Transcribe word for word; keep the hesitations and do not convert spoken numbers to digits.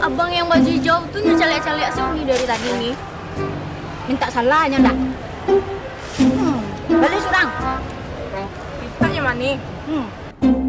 abang yang baju hijau tuh nyacalek-calek Sony dari tadi nih. Minta salahnya ndak? Hmm, balik surang. Kita yang mana? Hmm.